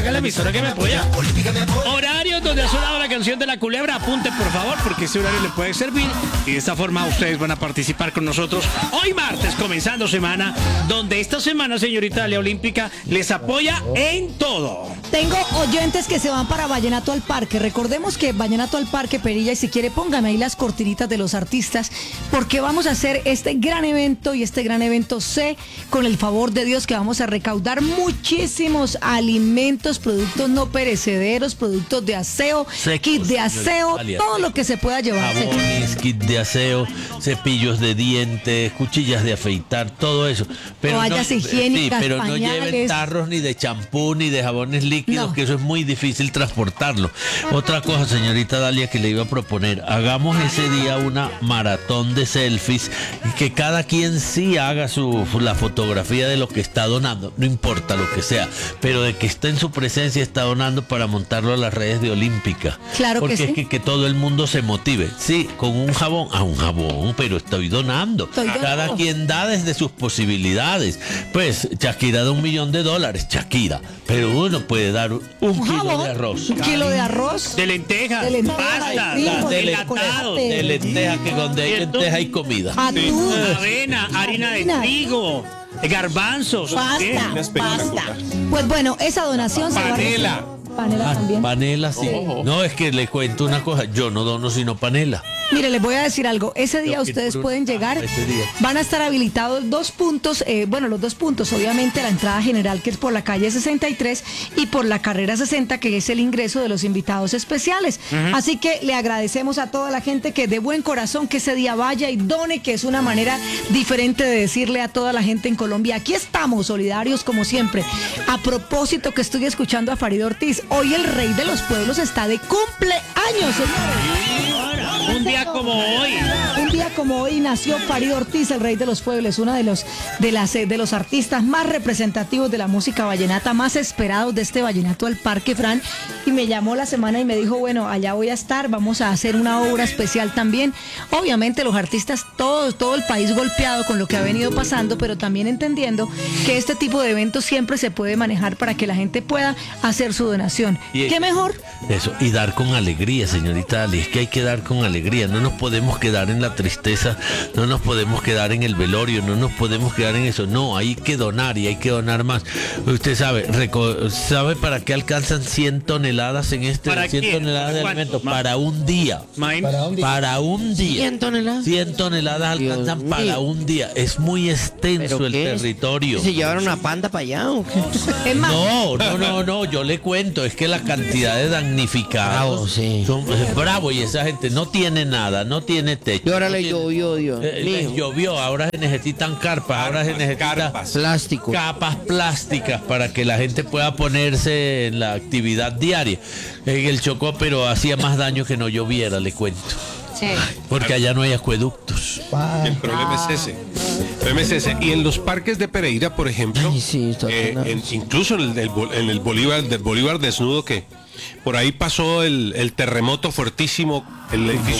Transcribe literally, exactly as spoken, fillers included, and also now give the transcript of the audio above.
paga la emisora que me apoya. Horarios donde ha sonado la canción de la culebra. Apunte, por favor, porque ese horario le puede servir. Y de esta forma ustedes van a participar con nosotros hoy martes, comenzando semana, donde esta semana, señorita Dalia Olímpica, les apoya en todo. Tengo oyentes que se van para Vallenato al Parque. Recordemos que Vallenato al Parque, Perilla, y si quiere póngame ahí las cortinitas de los artistas, porque vamos a hacer este gran evento, y este gran evento sé, con el favor de Dios, que vamos a recaudar muchísimos alimentos, productos no perecederos, productos de aseo, Secos, kit de aseo, Dalia, todo lo que se pueda llevar. Jabones, kit de aseo, cepillos de dientes, cuchillas de afeitar, todo eso. Pero Toallas no, higiénicas, sí, pero no pañales. lleven tarros ni de champú ni de jabones líquidos, No. que eso es muy difícil transportarlo. Otra cosa, señorita Dalia, que le iba a proponer, hagamos ese día una maratón de selfies y que cada quien sí haga su la fotografía de lo que está donando, no importa lo que sea, pero de que está en su presencia, está donando, para montarlo a las redes de Olímpica. Claro que Porque sí. es que, que todo el mundo se motive. Sí, con un jabón, a un jabón, pero estoy donando. Estoy donando. Cada quien da desde sus posibilidades. Pues Shakira da un millón de dólares, Shakira, pero uno puede dar un, un kilo jabón, de arroz. un kilo de arroz. De lentejas, De lentejas, pasta, de frijol, de, de le- enlatado, chocolate. de lenteja, que donde hay ¿Cierto? lenteja hay comida. Atún, avena, harina de Harina. trigo, garbanzos, ¿qué? pasta, pasta. Pues bueno, esa donación se va a Panela. Panela Ah, también. panela, sí. No, es que le cuento una cosa, yo no dono sino panela. Mire, les voy a decir algo. Ese día Yo quiero ustedes un- pueden llegar. ese día. Van a estar habilitados dos puntos. Eh, bueno, los dos puntos. Obviamente la entrada general, que es por la calle sesenta y tres, y por la carrera sesenta, que es el ingreso de los invitados especiales. Así que le agradecemos a toda la gente que de buen corazón que ese día vaya y done, que es una manera diferente de decirle a toda la gente en Colombia: aquí estamos, solidarios como siempre. A propósito, que estoy escuchando a Farid Ortiz, hoy el rey de los pueblos está de cumpleaños, señores. Un día como hoy. Un día como hoy nació Farid Ortiz, el rey de los pueblos, uno de los de las eh, de los artistas más representativos de la música vallenata, más esperados de este Vallenato al Parque, Fran. Y me llamó la semana y me dijo: bueno, allá voy a estar, vamos a hacer una obra especial también. Obviamente los artistas, todos, todo el país golpeado con lo que ha venido pasando, pero también entendiendo que este tipo de eventos siempre se puede manejar para que la gente pueda hacer su donación. Y- ¿Qué mejor? Eso, y dar con alegría, señorita Ali, es que hay que dar con alegría, no nos podemos quedar en la tristeza, no nos podemos quedar en el velorio, no nos podemos quedar en eso, no, hay que donar y hay que donar más. Usted sabe, reco- ¿sabe para qué alcanzan cien toneladas en este, ¿Para cien qué? toneladas de ¿Para alimentos? cuánto? Para un día. Maíz. Para un día. ¿cien toneladas? cien toneladas Dios alcanzan para mío. un día. Es muy extenso ¿Pero el qué es? territorio. ¿Se llevaron una panda para allá o qué? Es más, No, no, no, no, yo le cuento, es que la cantidad de damnificados Bravo, sí. son es bravo, y esa gente no tiene nada, no tiene techo. Y ahora no le tiene- llovió, Dios Eh, les mío. llovió, ahora se necesitan carpas, ahora se necesitan Plástico. capas plásticas para que la gente pueda ponerse en la actividad diaria. En el Chocó, pero hacía más daño que no lloviera, le cuento. sí. Porque allá no hay acueductos. El problema es ese. El problema es ese. Y en los parques de Pereira, por ejemplo, Ay, sí, está eh, tenaz. en- incluso en el, del Bol- en el Bolívar, del Bolívar desnudo, que por ahí pasó el, el terremoto fuertísimo, el edificio